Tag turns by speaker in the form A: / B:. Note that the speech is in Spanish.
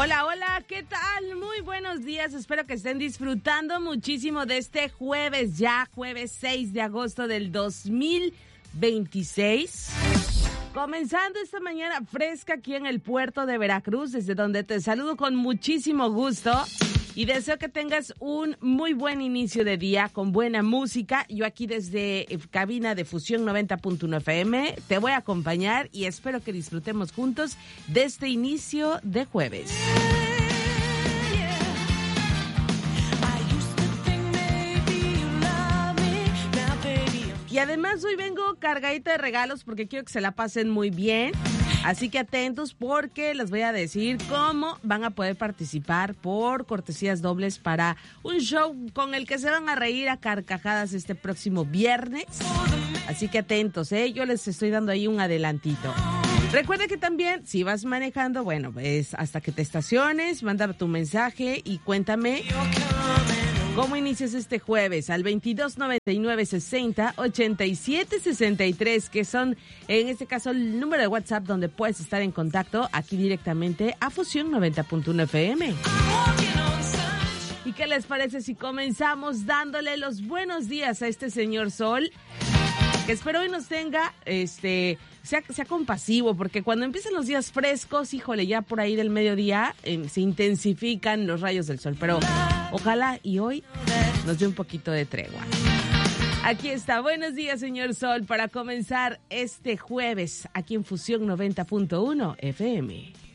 A: Hola, hola, ¿qué tal? Muy buenos días, espero que estén disfrutando muchísimo de este jueves, ya jueves 6 de agosto del 2026. Comenzando esta mañana fresca aquí en el puerto de Veracruz, desde donde te saludo con muchísimo gusto y deseo que tengas un muy buen inicio de día con buena música. Yo aquí desde cabina de Fusión 90.1 FM te voy a acompañar y espero que disfrutemos juntos de este inicio de jueves. Y además hoy vengo cargadita de regalos porque quiero que se la pasen muy bien. Así que atentos porque les voy a decir cómo van a poder participar por cortesías dobles para un show con el que se van a reír a carcajadas este próximo viernes. Así que atentos, yo les estoy dando ahí un adelantito. Recuerda que también, si vas manejando, bueno, pues hasta que te estaciones, manda tu mensaje y cuéntame cómo inicias este jueves al 22 99 60 87 63, que son, en este caso, el número de WhatsApp donde puedes estar en contacto aquí directamente a Fusión 90.1 FM. ¿Y qué les parece si comenzamos dándole los buenos días a este señor Sol? Que espero hoy nos tenga, sea compasivo, porque cuando empiezan los días frescos, híjole, ya por ahí del mediodía se intensifican los rayos del sol, pero ojalá y hoy nos dé un poquito de tregua. Aquí está, buenos días, señor Sol, para comenzar este jueves aquí en Fusión 90.1 FM.